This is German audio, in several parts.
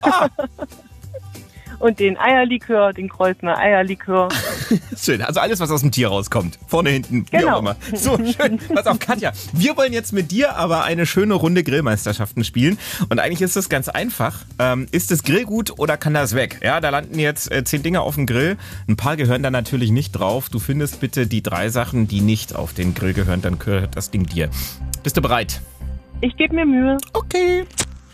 Ah. Und den Eierlikör, den Kreuzner Eierlikör. Schön, also alles, was aus dem Tier rauskommt. Vorne, hinten, wie Genau. auch immer. So, schön. Pass auf, Katja. Wir wollen jetzt mit dir aber eine schöne Runde Grillmeisterschaften spielen. Und eigentlich ist es ganz einfach. Ist das Grillgut oder kann das weg? Ja, da landen jetzt 10 Dinge auf dem Grill. Ein paar gehören da natürlich nicht drauf. Du findest bitte die 3 Sachen, die nicht auf den Grill gehören. Dann gehört das Ding dir. Bist du bereit? Ich gebe mir Mühe. Okay.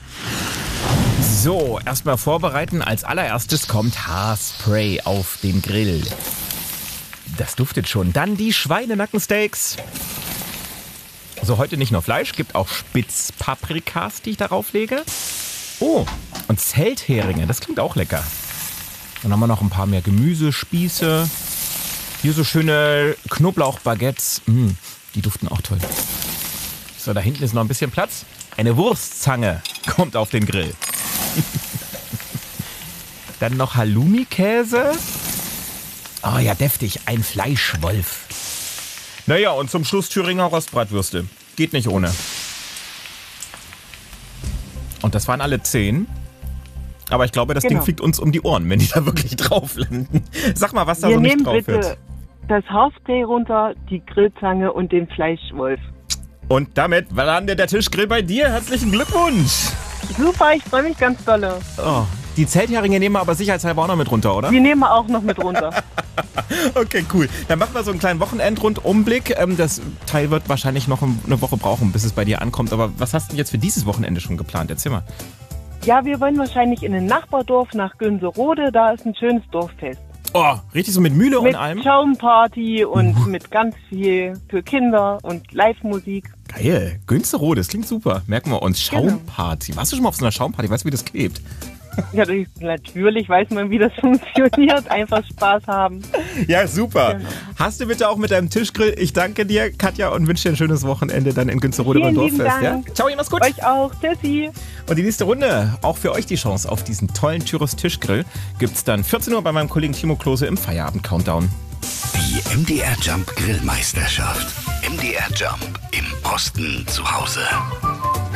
So, erstmal vorbereiten. Als allererstes kommt Haarspray auf den Grill. Das duftet schon. Dann die Schweinenackensteaks. So, heute nicht nur Fleisch, gibt auch Spitzpaprikas, die ich darauf lege. Oh, und Zeltheringe, das klingt auch lecker. Dann haben wir noch ein paar mehr Gemüsespieße. Hier so schöne Knoblauchbaguettes. Die duften auch toll. So, da hinten ist noch ein bisschen Platz. Eine Wurstzange kommt auf den Grill. Dann noch Halloumi-Käse. Oh ja, deftig. Ein Fleischwolf. Naja, und zum Schluss Thüringer Rostbratwürste. Geht nicht ohne. Und das waren alle 10. Aber ich glaube, das Ding fliegt uns um die Ohren, wenn die da wirklich drauf landen. Sag mal, was da so nicht drauf wird. Wir nehmen bitte das Haarspray runter, die Grillzange und den Fleischwolf. Und damit landet der Tischgrill bei dir. Herzlichen Glückwunsch. Super, ich freue mich ganz dolle. Oh, die Zeltheringe nehmen wir aber sicherheitshalber auch noch mit runter, oder? Die nehmen wir auch noch mit runter. Okay, cool. Dann machen wir so einen kleinen Wochenendrundumblick. Das Teil wird wahrscheinlich noch eine Woche brauchen, bis es bei dir ankommt. Aber was hast du denn jetzt für dieses Wochenende schon geplant? Erzähl mal. Ja, wir wollen wahrscheinlich in ein Nachbardorf nach Günserode. Da ist ein schönes Dorffest. Oh, richtig so mit Mühle und allem? Mit Schaumparty und mit ganz viel für Kinder und Live-Musik. Geil. Günsterode, das klingt super. Merken wir uns. Schaumparty. Warst du schon mal auf so einer Schaumparty? Weißt du, wie das klebt? Ja, natürlich weiß man, wie das funktioniert. Einfach Spaß haben. Ja, super. Genau. Hast du bitte auch mit deinem Tischgrill. Ich danke dir, Katja, und wünsche dir ein schönes Wochenende dann in Günsterode beim Dorffest. Ja? Ciao, mach's gut. Euch auch. Tschüssi. Und die nächste Runde, auch für euch die Chance auf diesen tollen Tyros Tischgrill, gibt's dann 14 Uhr bei meinem Kollegen Timo Klose im Feierabend-Countdown. Die MDR Jump Grillmeisterschaft. MDR Jump im Osten zu Hause.